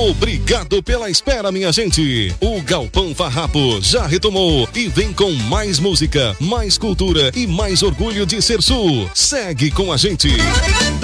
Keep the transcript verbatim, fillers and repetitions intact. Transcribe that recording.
Obrigado pela espera, minha gente. O Galpão Farrapo já retomou e vem com mais música, mais cultura e mais orgulho de ser Sul. Segue com a gente.